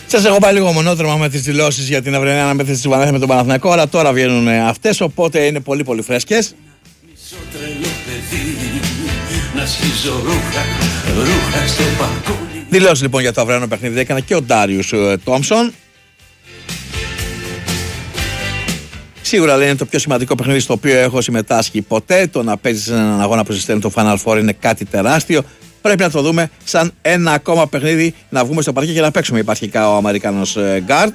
Σας έχω πάει λίγο μονόδρομα με τις δηλώσεις για την αυριανή αναμέτρηση του Παναθηναϊκού με τον Παναθηναϊκό, αλλά τώρα βγαίνουν αυτές, οπότε είναι πολύ πολύ φρέσκες. Δηλώσεις λοιπόν για το αυριανό παιχνίδι έκανε και ο Ντάριους Τόμσον. Σίγουρα λέει είναι το πιο σημαντικό παιχνίδι στο οποίο έχω συμμετάσχει ποτέ. Το να παίζεις έναν αγώνα που συστέλνει το Final Four είναι κάτι τεράστιο. Πρέπει να το δούμε σαν ένα ακόμα παιχνίδι, να βγούμε στο παρκέ και να παίξουμε υπαρχικά ο Αμερικάνος γκάρντ.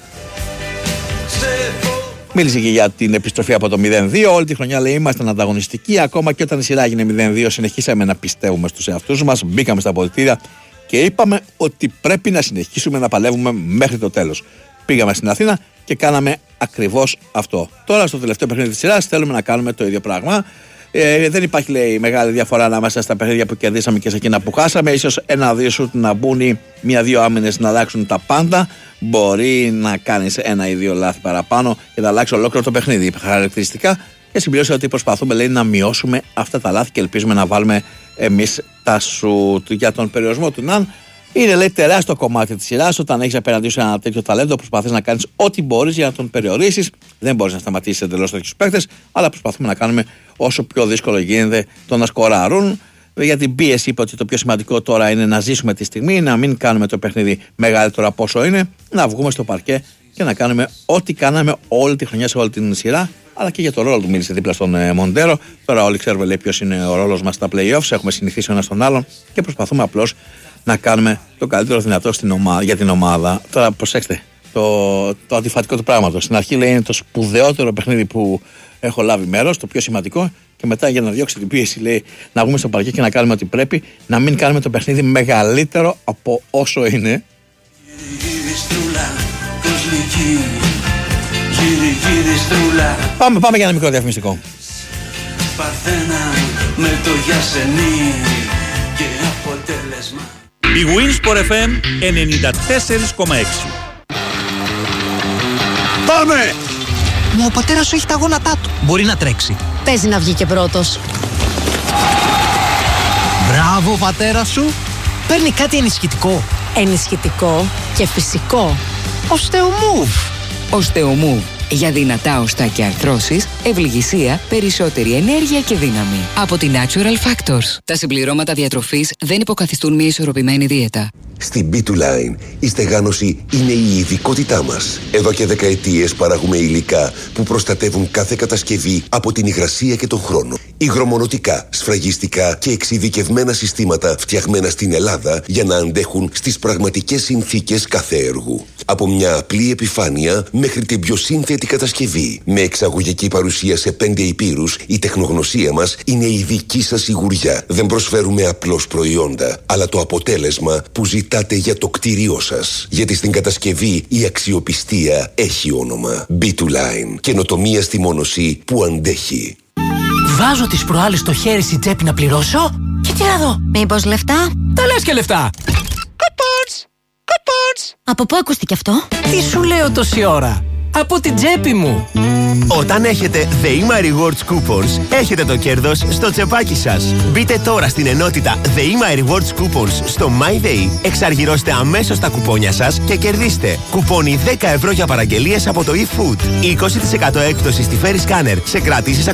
Μίλησε και για την επιστροφή από το 0-2. Όλη τη χρονιά λέει ήμασταν ανταγωνιστικοί. Ακόμα και όταν η σειρά έγινε 0-2, συνεχίσαμε να πιστεύουμε στους εαυτούς μας. Μπήκαμε στα αποδυτήρια και είπαμε ότι πρέπει να συνεχίσουμε να παλεύουμε μέχρι το τέλος. Πήγαμε στην Αθήνα και κάναμε ακριβώς αυτό. Τώρα στο τελευταίο παιχνίδι της σειράς θέλουμε να κάνουμε το ίδιο πράγμα. Δεν υπάρχει, λέει, μεγάλη διαφορά ανάμεσα στα παιχνίδια που κερδίσαμε και σε εκείνα που χάσαμε. Ίσως ένα-δύο σουτ να μπουν ή μία-δύο άμυνες να αλλάξουν τα πάντα. Μπορεί να κάνεις ένα ή δύο λάθη παραπάνω και να αλλάξει ολόκληρο το παιχνίδι. Χαρακτηριστικά και συμπληρώσει ότι προσπαθούμε, λέει, να μειώσουμε αυτά τα λάθη και ελπίζουμε να βάλουμε εμείς τα σουτ. Για τον περιορισμό του Ναν, είναι, λέει, τεράστιο κομμάτι της σειράς. Όταν έχεις απέναντί σου ένα τέτοιο ταλέντο, προσπαθείς να κάνεις ό,τι μπορείς για να τον περιορίσεις. Δεν μπορείς να σταματήσεις εντελώς τέτοιους παίκτες, αλλά προσπαθούμε να κάνουμε όσο πιο δύσκολο γίνεται το να σκοράρουν. Για την πίεση, είπε ότι το πιο σημαντικό τώρα είναι να ζήσουμε τη στιγμή, να μην κάνουμε το παιχνίδι μεγαλύτερο από όσο είναι, να βγούμε στο παρκέ και να κάνουμε ό,τι κάναμε όλη τη χρονιά σε όλη την σειρά. Αλλά και για το ρόλο του μίλησε δίπλα στον Μοντέρο. Τώρα όλοι ξέρουμε, λέει, ποιος είναι ο ρόλος μας στα playoffs. Έχουμε συνηθίσει ο ένας τον άλλον και προσπαθούμε απλώς να κάνουμε το καλύτερο δυνατό για την ομάδα. Τώρα προσέξτε το αντιφατικό του πράγματος. Στην αρχή, λέει, είναι το σπουδαιότερο παιχνίδι που έχω λάβει μέρος, το πιο σημαντικό, και μετά για να διώξει την πίεση, λέει, να βγούμε στο παρκέ και να κάνουμε ό,τι πρέπει, να μην κάνουμε το παιχνίδι μεγαλύτερο από όσο είναι. Πάμε για ένα μικρό διαφημιστικό. Με το γιασενί και αποτέλεσμα. Η Winsport FM 94,6. Πάμε! Μα ο πατέρας σου έχει τα γόνατά του. Μπορεί να τρέξει. Παίζει να βγει και πρώτος. Μπράβο, πατέρα σου. Παίρνει κάτι ενισχυτικό. Ενισχυτικό και φυσικό. Osteomove. Osteomove. Για δυνατά οστά και αρθρώσεις, ευληγησία, περισσότερη ενέργεια και δύναμη. Από τη Natural Factors. Τα συμπληρώματα διατροφής δεν υποκαθιστούν μια ισορροπημένη δίαιτα. Στην B2Line η στεγάνωση είναι η ειδικότητά μας. Εδώ και δεκαετίες παράγουμε υλικά που προστατεύουν κάθε κατασκευή από την υγρασία και τον χρόνο. Υγρομονωτικά, σφραγιστικά και εξειδικευμένα συστήματα φτιαγμένα στην Ελλάδα για να αντέχουν στις πραγματικές συνθήκες κάθε έργου. Από μια απλή επιφάνεια μέχρι την πιο σύνθετη κατασκευή. Με εξαγωγική παρουσία σε 5 υπήρους, η τεχνογνωσία μας είναι η δική σας σιγουριά. Δεν προσφέρουμε απλώς προϊόντα, αλλά το αποτέλεσμα που ζητάτε για το κτίριό σας. Γιατί στην κατασκευή η αξιοπιστία έχει όνομα. B2Line. Καινοτομία στη μόνωση που αντέχει. Βάζω τις προάλλες στο χέρι στην τσέπη να πληρώσω και τι να δω. Μήπως λεφτά? Τα λες και λεφτά. Από πού ακούστηκε αυτό? Τι σου λέω τόση ώρα? Από την τσέπη μου. Όταν έχετε The Ima Rewards Coupons, έχετε το κέρδος στο τσεπάκι σας. Μπείτε τώρα στην ενότητα The Ima Rewards Coupons στο MyDay, εξαργυρώστε αμέσως τα κουπόνια σας και κερδίστε κουπόνι 10 ευρώ για παραγγελίες από το eFood, 20% έκπτωση στη Ferry Scanner σε κρατήσεις